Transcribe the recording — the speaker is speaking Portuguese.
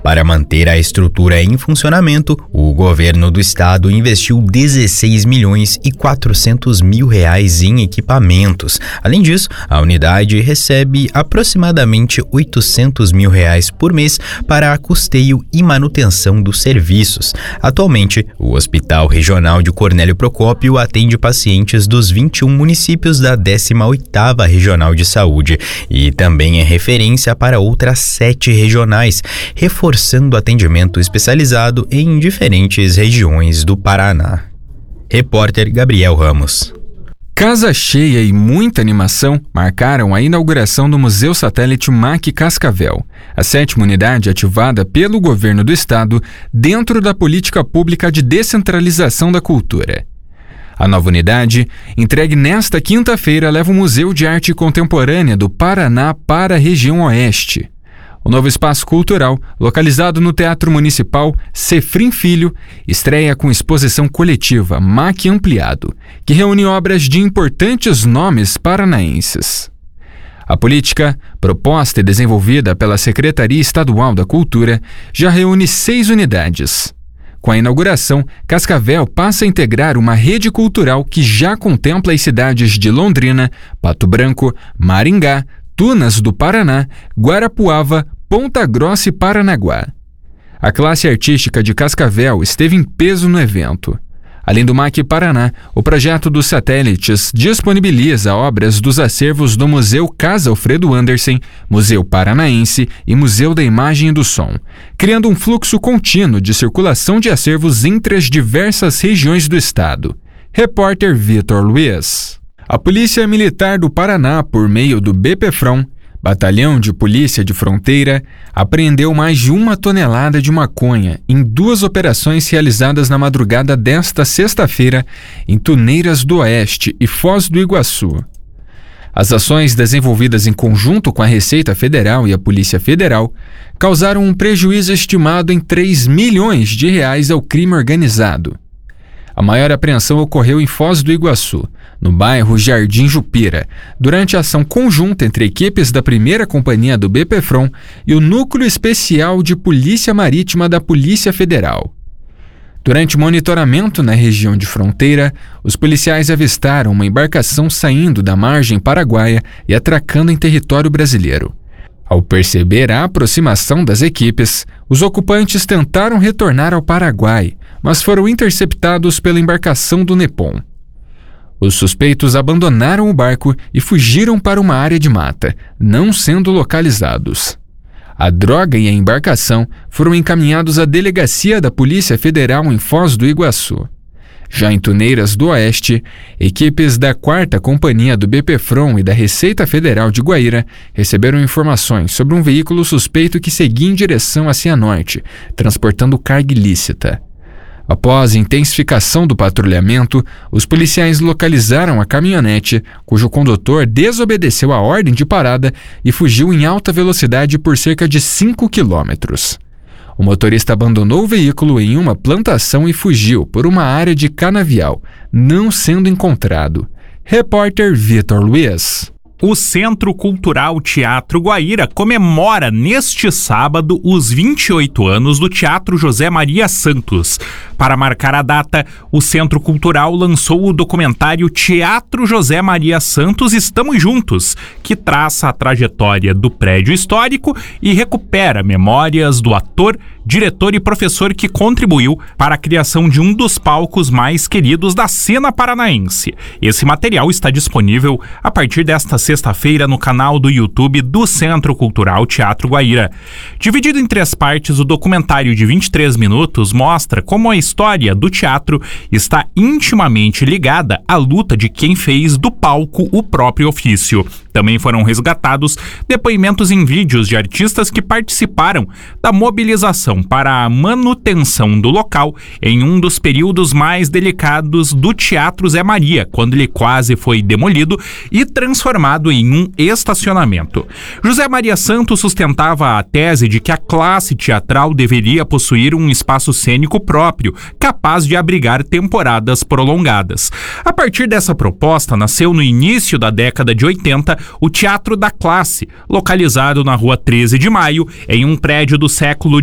Para manter a estrutura em funcionamento, o governo do estado investiu R$16.400.000 em equipamentos. Além disso, a unidade recebe aproximadamente R$800.000 por mês para custeio e manutenção dos serviços. Atualmente, o Hospital Regional de Cornélio Procópio atende pacientes dos 21 municípios da 18ª Regional de Saúde e também é referência para outras 7 regionais, reforçando atendimento especializado em diferentes regiões do Paraná. Repórter Gabriel Ramos. Casa cheia e muita animação marcaram a inauguração do Museu Satélite MAC Cascavel, a 7ª unidade ativada pelo governo do estado dentro da política pública de descentralização da cultura. A nova unidade, entregue nesta quinta-feira, leva o Museu de Arte Contemporânea do Paraná para a região oeste. O novo espaço cultural, localizado no Teatro Municipal Cefrim Filho, estreia com exposição coletiva MAC Ampliado, que reúne obras de importantes nomes paranaenses. A política, proposta e desenvolvida pela Secretaria Estadual da Cultura, já reúne 6 unidades. Com a inauguração, Cascavel passa a integrar uma rede cultural que já contempla as cidades de Londrina, Pato Branco, Maringá, Tunas do Paraná, Guarapuava, Ponta Grossa e Paranaguá. A classe artística de Cascavel esteve em peso no evento. Além do MAC Paraná, o projeto dos satélites disponibiliza obras dos acervos do Museu Casa Alfredo Andersen, Museu Paranaense e Museu da Imagem e do Som, criando um fluxo contínuo de circulação de acervos entre as diversas regiões do estado. Repórter Vitor Luiz. A Polícia Militar do Paraná, por meio do BPFROM, Batalhão de Polícia de Fronteira, apreendeu mais de 1 tonelada de maconha em 2 operações realizadas na madrugada desta sexta-feira em Tuneiras do Oeste e Foz do Iguaçu. As ações desenvolvidas em conjunto com a Receita Federal e a Polícia Federal causaram um prejuízo estimado em R$3 milhões ao crime organizado. A maior apreensão ocorreu em Foz do Iguaçu, no bairro Jardim Jupira, durante a ação conjunta entre equipes da 1ª Companhia do BPFROM e o Núcleo Especial de Polícia Marítima da Polícia Federal. Durante monitoramento na região de fronteira, os policiais avistaram uma embarcação saindo da margem paraguaia e atracando em território brasileiro. Ao perceber a aproximação das equipes, os ocupantes tentaram retornar ao Paraguai, mas foram interceptados pela embarcação do Nepom. Os suspeitos abandonaram o barco e fugiram para uma área de mata, não sendo localizados. A droga e a embarcação foram encaminhados à delegacia da Polícia Federal em Foz do Iguaçu. Já em Tuneiras do Oeste, equipes da 4ª Companhia do BPFROM e da Receita Federal de Guaíra receberam informações sobre um veículo suspeito que seguia em direção a Cianorte, transportando carga ilícita. Após a intensificação do patrulhamento, os policiais localizaram a caminhonete, cujo condutor desobedeceu a ordem de parada e fugiu em alta velocidade por cerca de 5 quilômetros. O motorista abandonou o veículo em uma plantação e fugiu por uma área de canavial, não sendo encontrado. Repórter Vitor Luiz. O Centro Cultural Teatro Guaíra comemora neste sábado os 28 anos do Teatro José Maria Santos. Para marcar a data, o Centro Cultural lançou o documentário Teatro José Maria Santos Estamos Juntos, que traça a trajetória do prédio histórico e recupera memórias do ator, diretor e professor que contribuiu para a criação de um dos palcos mais queridos da cena paranaense. Esse material está disponível a partir desta sexta-feira no canal do YouTube do Centro Cultural Teatro Guaíra. Dividido em 3 partes, o documentário de 23 minutos mostra como a história do teatro está intimamente ligada à luta de quem fez do palco o próprio ofício. Também foram resgatados depoimentos em vídeos de artistas que participaram da mobilização para a manutenção do local em um dos períodos mais delicados do Teatro Zé Maria, quando ele quase foi demolido e transformado em um estacionamento. José Maria Santos sustentava a tese de que a classe teatral deveria possuir um espaço cênico próprio, capaz de abrigar temporadas prolongadas. A partir dessa proposta, nasceu no início da década de 80 o Teatro da Classe, localizado na Rua 13 de Maio, em um prédio do século